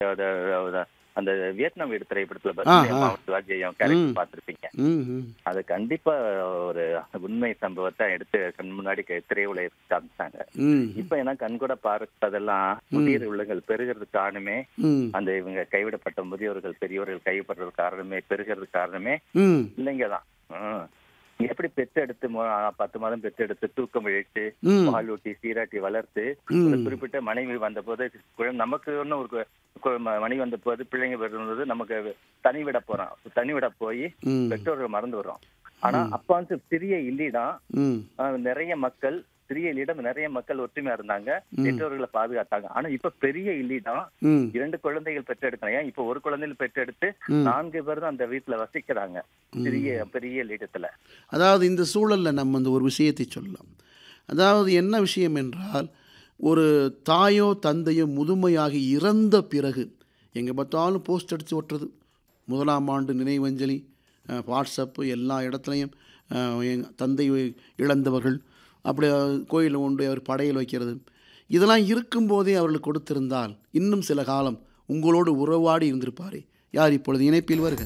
அத அத அந்த வியட்நாம் வீடு திரைப்படத்துல ஆ பத்மினி ஆ அம்மாவும் சிவாஜியும் ம் கேரக்டர் பார்த்திருப்பீங்க. ம் ம் அது கண்டிப்பா ஒரு உண்மை சம்பவத்தை எடுத்து கண் முன்னாடி திரையுலகிற்கு காமிச்சாங்க. ம் இப்ப ஏன்னா கண்கூட பார்த்ததெல்லாம் ம் முதியோர் இல்லங்கள் பெருகிறதுக்கு காரணமே, ம் அந்த இவங்க கைவிடப்பட்ட முதியோர்கள் பெரியோர்கள் கைவிடுறது காரணமே, பெருகிறதுக்கு காரணமே ம் இல்லைங்க தான். எப்படி பெத்தெடுத்து 10 மாதம் பெத்தெடுத்து தூக்கம் இழைத்து ம் பால் ஊட்டி சீராட்டி வளர்த்து ஒரு ம் குறிப்பிட்ட மனைவி வந்த போது நமக்கு ஒன்றும் ஒரு மனைவி வந்த போது பிள்ளைங்க வரும்போது நமக்கு தனிவிட போறோம். தனிவிட போய் ம் பெற்றோர்கள் மறந்து வர்றோம். ஆனா ம் அப்ப வந்து சிறிய இல்லிடம் ம் நிறைய மக்கள், சிறிய இல்லிடம் நிறைய மக்கள் ஒற்றுமையா இருந்தாங்க, ம் பெற்றோர்களை பாதுகாத்தாங்க. ஆனா இப்ப பெரிய இல்லிடம் ம் 2 குழந்தைகள் பெற்றெடுக்கலாம். ஏன் இப்ப ஒரு குழந்தைகள் பெற்றெடுத்து ம் 4 பேர் தான் அந்த வீட்டுல வசிக்கிறாங்க, ம் பெரிய இல்லிடத்துல. அதாவது இந்த சூழலில் நம்ம இந்த ஒரு விஷயத்தை சொல்லலாம். அதாவது என்ன விஷயம் என்றால், ஒரு தாயோ தந்தையோ முதுமையாகி இறந்த பிறகு எங்கே பார்த்தாலும் போஸ்ட் அடித்து ஒட்டுறது, 1ஆம் ஆண்டு நினைவஞ்சலி, வாட்ஸ்அப்பு எல்லா இடத்துலையும் எங்கள் தந்தை இழந்தவர்கள் அப்படி கோயிலில் கொண்டு அவர் படையல் வைக்கிறது, இதெல்லாம் இருக்கும்போதே அவர்களுக்கு கொடுத்திருந்தால் இன்னும் சில காலம் உங்களோடு உறவாடி இருந்திருப்பாரே. யார் இப்பொழுது இணைப்பில் வருக?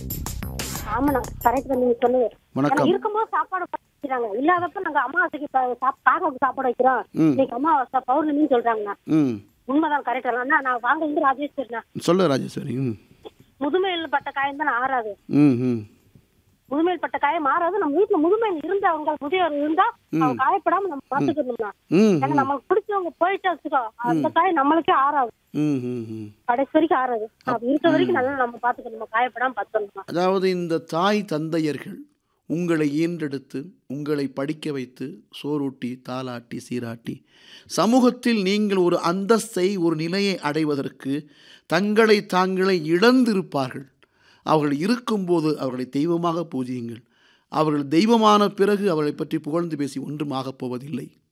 ஆமாண்ணா, கரெக்ட் தான் நீங்க சொன்னது. ஏன்னா வணக்கம். இருக்கும்போது சாப்பாடு வைக்கிறாங்க, இல்லாதப்ப நாங்க அமாவாசைக்கு காக்காவுக்கு சாப்பாடு வைக்கிறோம், ம் இன்னைக்கு அமாவாசை பௌர்ணமின்னு சொல்றாங்கண்ணா. ம் உண்மைதான், கரெக்ட் தான். நான் வாங்க வந்து ராஜேஸ்வரிண்ணா. சொல்லு ராஜேஸ்வரி. ம் முதுமையில் பட்ட காயம் தான் ஆறாது. ம் ம் முதுமையில் பட்ட காயம் மாறாது. நம்ம வீட்டுல முதுமையில் இருந்தவங்க முதியோர் இருந்தா அவங்க காயப்படாம நம்ம பாத்துக்கணும்னா. ம் ஏன்னா நம்மளுக்கு பிடிச்சவங்க போயிட்டா வச்சுக்கோ, அந்த காயம் நம்மளுக்கே ஆறாது, ம் ம் ம் கடைசி வரைக்கும் ஆறாது. அது இருக்க வரைக்கும் நல்லா நம்ம பாத்துக்கணும், நம்ம காயப்படாம பாத்துக்கணுமா. அதாவது இந்த தாய் தந்தையர்கள் உங்களை ஈன்றெடுத்து உங்களை படிக்க வைத்து சோறூட்டி தாலாட்டி சீராட்டி சமூகத்தில் நீங்கள் ஒரு அந்தஸ்தை ஒரு நிலையை அடைவதற்கு தங்களை தாங்களே இழந்திருப்பார்கள். அவர்கள் இருக்கும்போது அவர்களை தெய்வமாக பூஜியுங்கள். அவர்கள் தெய்வமான பிறகு அவர்களை பற்றி புகழ்ந்து பேசி ஒன்றும் ஆகப் போவதில்லை.